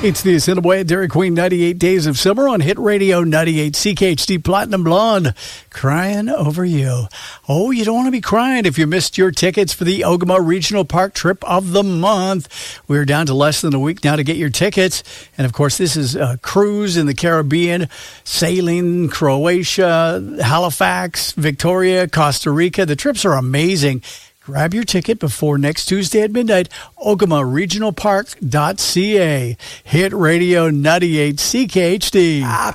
It's the Assiniboia Dairy Queen 98 Days of Summer on Hit Radio 98 CKHD Platinum Blonde. Crying over you. Oh, you don't want to be crying if you missed your tickets for the Ogama Regional Park Trip of the Month. We're down to less than a week now to get your tickets. And, of course, this is a cruise in the Caribbean, sailing, Croatia, Halifax, Victoria, Costa Rica. The trips are amazing. Grab your ticket before next Tuesday at midnight. OgamaRegionalPark.ca. Hit Radio 98 CKHD.